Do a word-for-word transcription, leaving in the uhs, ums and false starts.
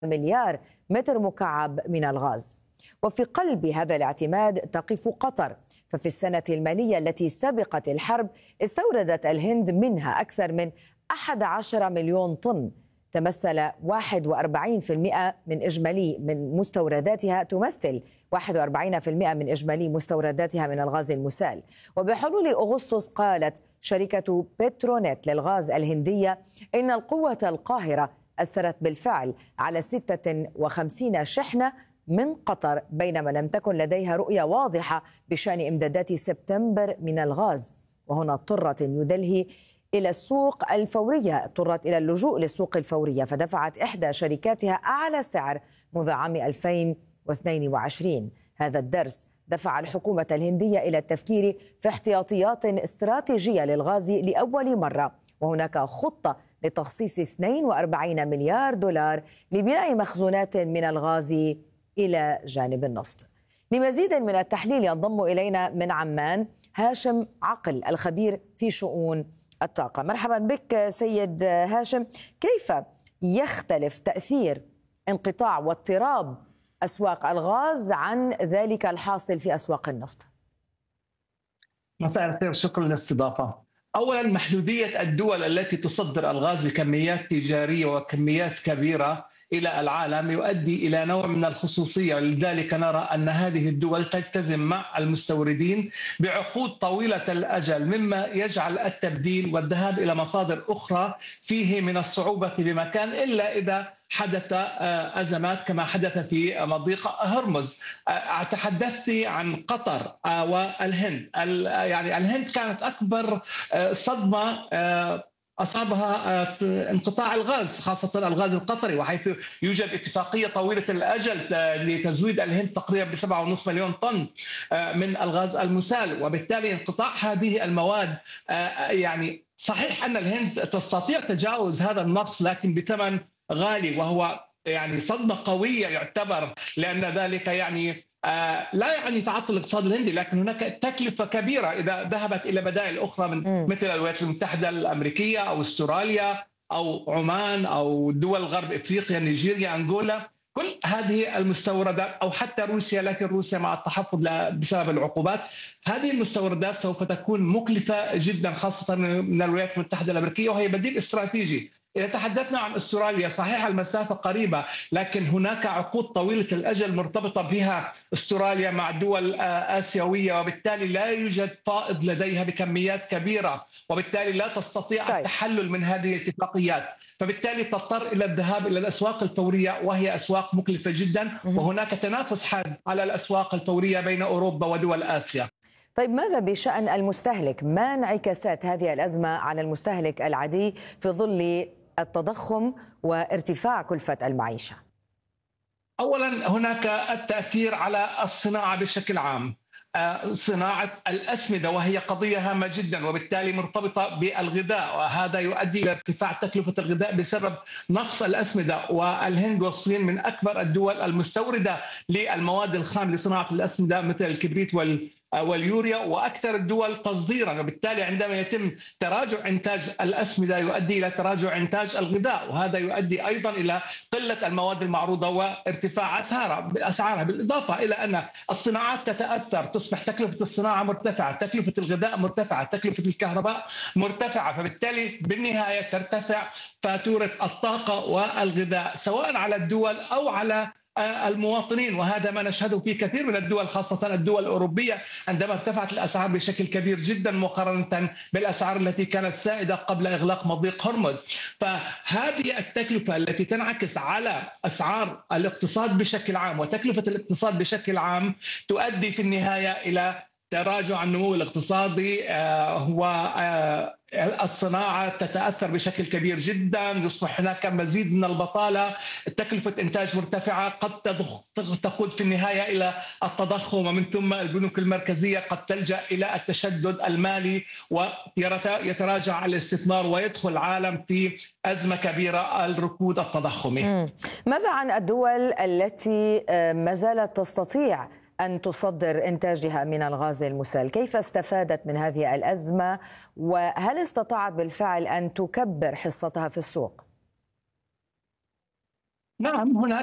مليار متر مكعب من الغاز. وفي قلب هذا الاعتماد تقف قطر، ففي السنة المالية التي سبقت الحرب استوردت الهند منها أكثر من أحد عشر مليون طن، تمثل واحد وأربعين بالمئة من إجمالي من مستورداتها تمثل واحد وأربعين بالمئة من إجمالي مستورداتها من الغاز المسال. وبحلول أغسطس قالت شركة بترونيت للغاز الهندية إن القوة القاهرة أثرت بالفعل على ستة وخمسين شحنة من قطر، بينما لم تكن لديها رؤية واضحة بشأن إمدادات سبتمبر من الغاز. وهنا اضطرت نيودلهي إلى السوق الفورية، اضطرت إلى اللجوء للسوق الفورية، فدفعت إحدى شركاتها أعلى سعر منذ عام ألفين واثنين وعشرين. هذا الدرس دفع الحكومة الهندية إلى التفكير في احتياطيات استراتيجية للغاز لأول مرة، وهناك خطة لتخصيص اثنين وأربعين مليار دولار لبناء مخزونات من الغاز إلى جانب النفط. لمزيد من التحليل ينضم إلينا من عمان هاشم عقل الخبير في شؤون الطاقة. مرحبا بك سيد هاشم، كيف يختلف تأثير انقطاع واضطراب أسواق الغاز عن ذلك الحاصل في أسواق النفط؟ مساء الخير، شكرا للاستضافة. أولا، محدودية الدول التي تصدر الغاز بكميات تجارية وكميات كبيرة إلى العالم يؤدي إلى نوع من الخصوصية، ولذلك نرى أن هذه الدول تلتزم مع المستوردين بعقود طويلة الأجل، مما يجعل التبديل والذهاب إلى مصادر أخرى فيه من الصعوبة بمكان، إلا إذا حدث أزمات كما حدث في مضيق هرمز. تحدثت عن قطر والهند، يعني الهند كانت أكبر صدمة أصابها انقطاع الغاز، خاصة الغاز القطري، وحيث يوجد اتفاقية طويلة الأجل لتزويد الهند تقريبا بسبعة ونصف مليون طن من الغاز المسال، وبالتالي انقطاع هذه المواد يعني صحيح أن الهند تستطيع تجاوز هذا النقص لكن بثمن غالي، وهو يعني صدمة قوية يعتبر، لأن ذلك يعني آه لا يعني تعطل الاقتصاد الهندي، لكن هناك تكلفة كبيرة إذا ذهبت إلى بدائل أخرى من م. مثل الولايات المتحدة الأمريكية أو استراليا أو عمان أو دول غرب إفريقيا، نيجيريا، أنغولا، كل هذه المستوردات، أو حتى روسيا، لكن روسيا مع التحفظ بسبب العقوبات. هذه المستوردات سوف تكون مكلفة جدا، خاصة من الولايات المتحدة الأمريكية، وهي بديل استراتيجي. إذا تحدثنا عن استراليا، صحيح المسافة قريبة، لكن هناك عقود طويلة الأجل مرتبطة بها استراليا مع دول آسيوية، وبالتالي لا يوجد فائض لديها بكميات كبيرة، وبالتالي لا تستطيع طيب. التحلل من هذه الاتفاقيات، فبالتالي تضطر إلى الذهاب إلى الأسواق الفورية، وهي أسواق مكلفة جدا، وهناك تنافس حاد على الأسواق الفورية بين أوروبا ودول آسيا. طيب ماذا بشأن المستهلك؟ ما انعكاسات هذه الأزمة على المستهلك العادي في ظل التضخم وارتفاع كلفة المعيشة؟ أولا، هناك التأثير على الصناعة بشكل عام، صناعة الأسمدة، وهي قضية هامة جدا وبالتالي مرتبطة بالغذاء، وهذا يؤدي إلى ارتفاع تكلفة الغذاء بسبب نقص الأسمدة. والهند والصين من أكبر الدول المستوردة للمواد الخام لصناعة الأسمدة مثل الكبريت وال واليوريا، واكثر الدول تصديرا، وبالتالي عندما يتم تراجع انتاج الاسمده يؤدي الى تراجع انتاج الغذاء، وهذا يؤدي ايضا الى قله المواد المعروضه وارتفاع اسعارها اسعارها بالاضافه الى ان الصناعات تتاثر، تصبح تكلفه الصناعه مرتفعه، تكلفه الغذاء مرتفعه، تكلفه الكهرباء مرتفعه، فبالتالي بالنهايه ترتفع فاتوره الطاقه والغذاء سواء على الدول او على المواطنين، وهذا ما نشهده في كثير من الدول، خاصة الدول الأوروبية عندما ارتفعت الأسعار بشكل كبير جدا مقارنة بالأسعار التي كانت سائدة قبل إغلاق مضيق هرمز. فهذه التكلفة التي تنعكس على أسعار الاقتصاد بشكل عام وتكلفة الاقتصاد بشكل عام تؤدي في النهاية إلى تراجع النمو الاقتصادي، والصناعة تتأثر بشكل كبير جدا، يصبح هناك مزيد من البطالة، تكلفة إنتاج مرتفعة قد تقود في النهاية إلى التضخم، ومن ثم البنوك المركزية قد تلجأ إلى التشدد المالي ويتراجع الاستثمار ويدخل العالم في أزمة كبيرة، الركود التضخمي. ماذا عن الدول التي ما زالت تستطيع أن تصدر إنتاجها من الغاز المسال؟ كيف استفادت من هذه الأزمة، وهل استطاعت بالفعل أن تكبر حصتها في السوق؟ نعم، هناك